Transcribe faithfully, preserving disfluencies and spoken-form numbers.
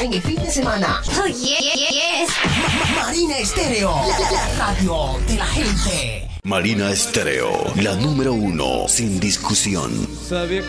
en el fin de semana. Oh, yeah, yeah, yes. Marina Estéreo, la, la, la radio de la gente. Marina Estéreo, la número uno, sin discusión. Sabía